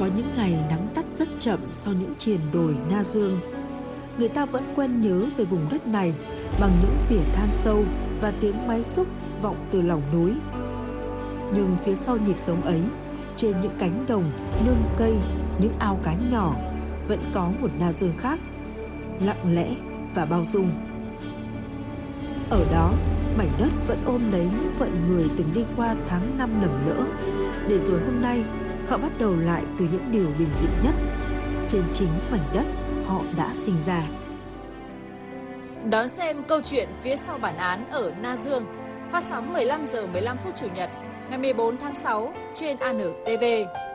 Có những ngày nắng tắt rất chậm sau những triền đồi Na Dương. Người ta vẫn quen nhớ về vùng đất này bằng những vỉa than sâu và tiếng máy xúc vọng từ lòng núi. Nhưng phía sau nhịp sống ấy, trên những cánh đồng, nương cây, những ao cá nhỏ, vẫn có một Na Dương khác, lặng lẽ và bao dung. Ở đó, mảnh đất vẫn ôm lấy những phận người từng đi qua tháng năm lầm lỡ, để rồi hôm nay họ bắt đầu lại từ những điều bình dị nhất trên chính mảnh đất họ đã sinh ra. Đón xem câu chuyện phía sau bản án ở Na Dương, phát sóng 15 giờ 15 phút Chủ nhật, ngày 14 tháng 6 trên ANTV.